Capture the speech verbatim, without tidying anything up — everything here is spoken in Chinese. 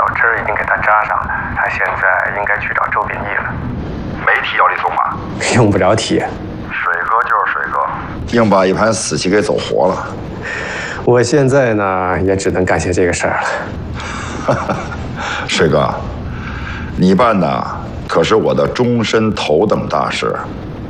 小针已经给他扎上了，他现在应该去找周秉义了。 没提姚立松吧？ 用不着提。 水哥就是水哥，硬把一盘死棋给走活了。 我现在呢，也只能干些这个事儿了。水哥，你办的可是我的终身头等大事。